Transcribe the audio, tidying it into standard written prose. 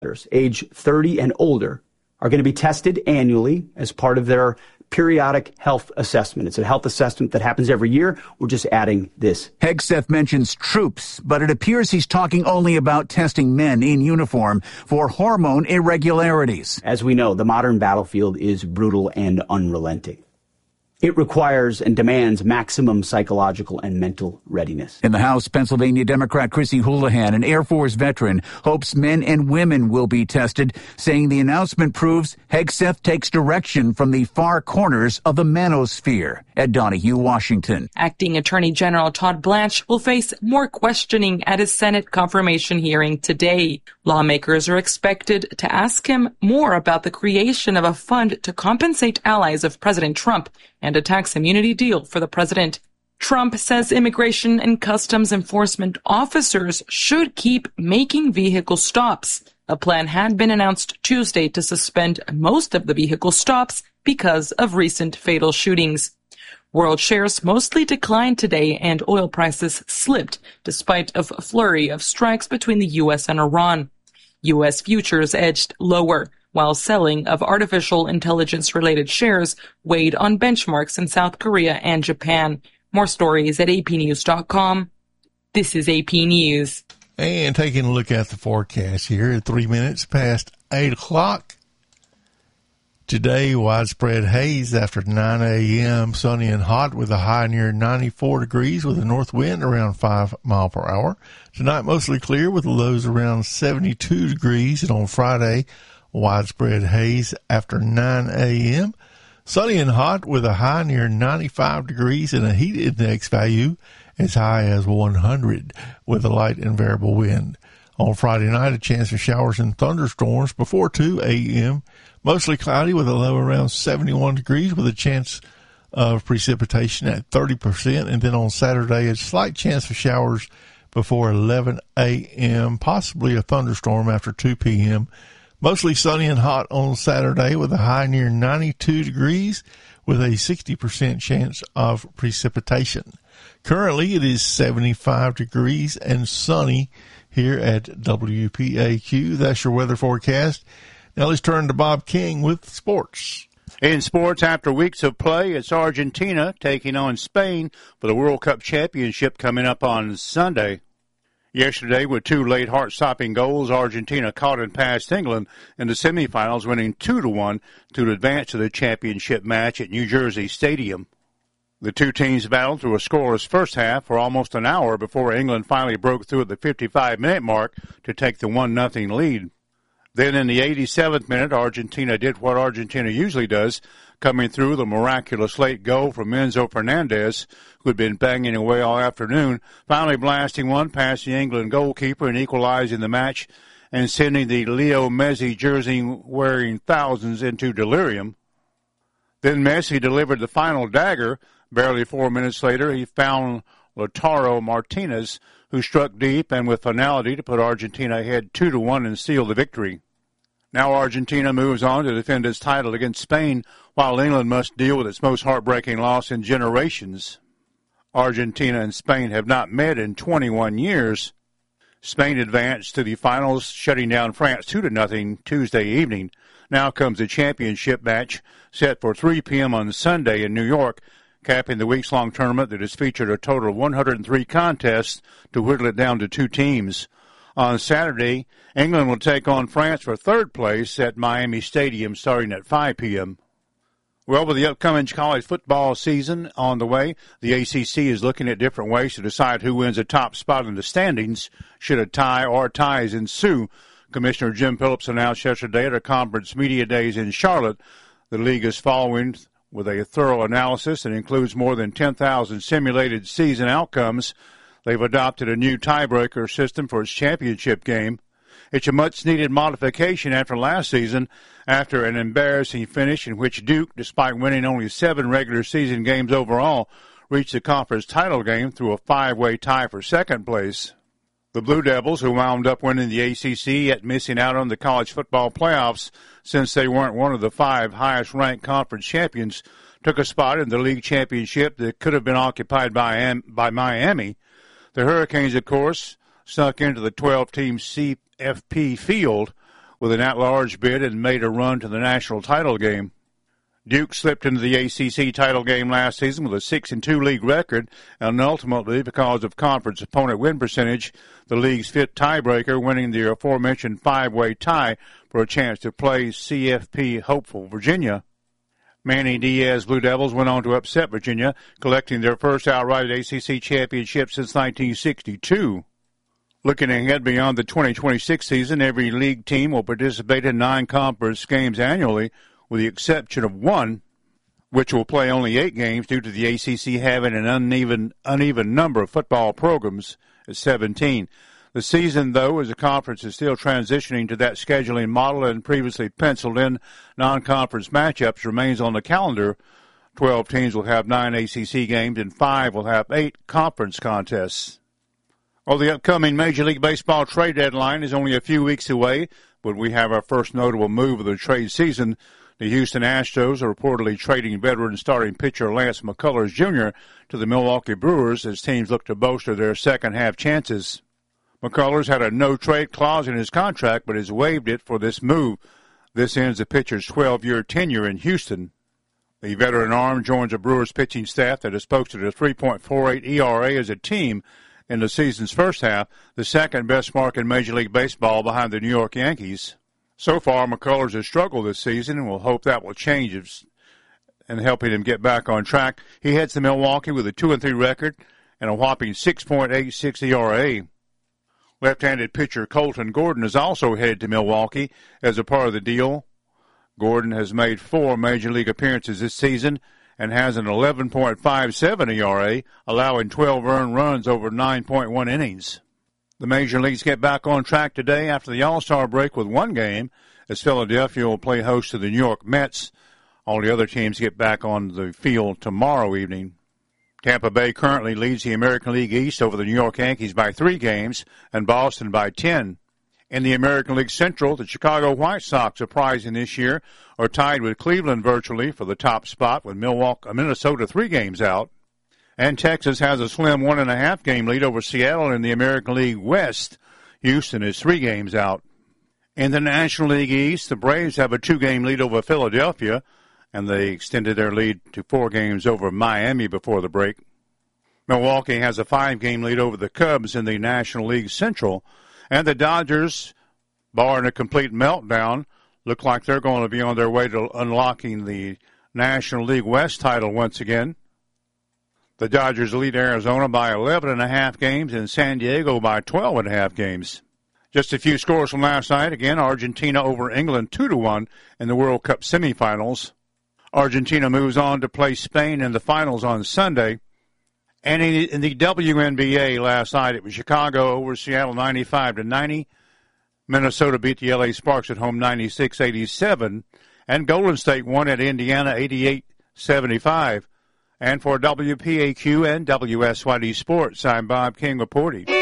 age 30 and older are going to be tested annually as part of their periodic health assessment. It's a health assessment that happens every year. We're just adding this. Hegseth mentions troops, but it appears he's talking only about testing men in uniform for hormone irregularities. As we know, the modern battlefield is brutal and unrelenting. It requires and demands maximum psychological and mental readiness. In the House, Pennsylvania Democrat Chrissy Houlihan, an Air Force veteran, hopes men and women will be tested, saying the announcement proves Hegseth takes direction from the far corners of the manosphere. Ed Donahue, Washington. Acting Attorney General Todd Blanche will face more questioning at his Senate confirmation hearing today. Lawmakers are expected to ask him more about the creation of a fund to compensate allies of President Trump and a tax immunity deal for the president. Trump says immigration and customs enforcement officers should keep making vehicle stops. A plan had been announced Tuesday to suspend most of the vehicle stops because of recent fatal shootings. World shares mostly declined today and oil prices slipped despite a flurry of strikes between the U.S. and Iran. U.S. futures edged lower, while selling of artificial intelligence-related shares weighed on benchmarks in South Korea and Japan. More stories at apnews.com. This is AP News. And taking a look at the forecast here at 3 minutes past 8 o'clock. Today, widespread haze after 9 a.m., sunny and hot with a high near 94 degrees with a north wind around 5 miles per hour. Tonight, mostly clear with lows around 72 degrees. And on Friday, widespread haze after 9 a.m., sunny and hot with a high near 95 degrees and a heat index value as high as 100 with a light and variable wind. On Friday night, a chance for showers and thunderstorms before 2 a.m., mostly cloudy with a low around 71 degrees with a chance of precipitation at 30%. And then on Saturday, a slight chance for showers before 11 a.m., possibly a thunderstorm after 2 p.m., mostly sunny and hot on Saturday with a high near 92 degrees with a 60% chance of precipitation. Currently, it is 75 degrees and sunny here at WPAQ. That's your weather forecast. Now let's turn to Bob King with sports. In sports, after weeks of play, it's Argentina taking on Spain for the World Cup Championship coming up on Sunday. Yesterday, with two late heart-stopping goals, Argentina caught and passed England in the semifinals, winning 2-1 to advance to the championship match at New Jersey Stadium. The two teams battled through a scoreless first half for almost an hour before England finally broke through at the 55-minute mark to take the 1-0 lead. Then in the 87th minute, Argentina did what Argentina usually does, coming through the miraculous late goal from Enzo Fernandez, who had been banging away all afternoon, finally blasting one past the England goalkeeper and equalizing the match and sending the Leo Messi jersey-wearing thousands into delirium. Then Messi delivered the final dagger. Barely 4 minutes later, he found Lautaro Martinez, who struck deep and with finality to put Argentina ahead 2-1 and seal the victory. Now Argentina moves on to defend its title against Spain, while England must deal with its most heartbreaking loss in generations. Argentina and Spain have not met in 21 years. Spain advanced to the finals, shutting down France 2-0 Tuesday evening. Now comes the championship match set for 3 p.m. on Sunday in New York, capping the weeks-long tournament that has featured a total of 103 contests to whittle it down to 2 teams. On Saturday, England will take on France for third place at Miami Stadium starting at 5 p.m. Well, with the upcoming college football season on the way, the ACC is looking at different ways to decide who wins a top spot in the standings should a tie or ties ensue. Commissioner Jim Phillips announced yesterday at a conference media days in Charlotte the league is following with a thorough analysis that includes more than 10,000 simulated season outcomes. They've adopted a new tiebreaker system for its championship game. It's a much-needed modification after last season, after an embarrassing finish in which Duke, despite winning only 7 regular season games overall, reached the conference title game through a 5-way tie for second place. The Blue Devils, who wound up winning the ACC yet missing out on the college football playoffs since they weren't one of the 5 highest-ranked conference champions, took a spot in the league championship that could have been occupied by Miami. The Hurricanes, of course, snuck into the 12-team CFP field with an at-large bid and made a run to the national title game. Duke slipped into the ACC title game last season with a 6-2 league record, and ultimately, because of conference opponent win percentage, the league's fifth tiebreaker, winning the aforementioned five-way tie for a chance to play CFP hopeful Virginia. Manny Diaz Blue Devils went on to upset Virginia, collecting their first outright ACC championship since 1962. Looking ahead beyond the 2026 season, every league team will participate in 9 conference games annually, with the exception of one, which will play only 8 games due to the ACC having an uneven number of football programs at 17. The season, though, as the conference is still transitioning to that scheduling model and previously penciled-in non-conference matchups, remains on the calendar. 12 teams will have 9 ACC games, and 5 will have 8 conference contests. Well, the upcoming Major League Baseball trade deadline is only a few weeks away, but we have our first notable move of the trade season. The Houston Astros are reportedly trading veteran starting pitcher Lance McCullers Jr. to the Milwaukee Brewers as teams look to bolster their second-half chances. McCullers had a no-trade clause in his contract, but has waived it for this move. This ends the pitcher's 12-year tenure in Houston. The veteran arm joins a Brewers pitching staff that has posted a 3.48 ERA as a team in the season's first half, the second-best mark in Major League Baseball behind the New York Yankees. So far, McCullers has struggled this season, and we'll hope that will change and helping him get back on track. He heads to Milwaukee with a 2-3 record and a whopping 6.86 ERA. Left-handed pitcher Colton Gordon is also headed to Milwaukee as a part of the deal. Gordon has made 4 Major League appearances this season and has an 11.57 ERA, allowing 12 earned runs over 9.1 innings. The Major Leagues get back on track today after the All-Star break with 1 game, as Philadelphia will play host to the New York Mets. All the other teams get back on the field tomorrow evening. Tampa Bay currently leads the American League East over the New York Yankees by 3 games and Boston by 10. In the American League Central, the Chicago White Sox, surprising this year, are tied with Cleveland virtually for the top spot with Minnesota 3 games out. And Texas has a slim 1.5 game lead over Seattle in the American League West. Houston is 3 games out. In the National League East, the Braves have a 2-game lead over Philadelphia, and they extended their lead to 4 games over Miami before the break. Milwaukee has a 5-game lead over the Cubs in the National League Central, and the Dodgers, barring a complete meltdown, look like they're going to be on their way to unlocking the National League West title once again. The Dodgers lead Arizona by 11.5 games and San Diego by 12.5 games. Just a few scores from last night. Again, Argentina over England 2-1 in the World Cup semifinals. Argentina moves on to play Spain in the finals on Sunday. And in the WNBA last night, it was Chicago over Seattle 95-90. Minnesota beat the LA Sparks at home 96-87. And Golden State won at Indiana 88-75. And for WPAQ and WSYD Sports, I'm Bob King reporting.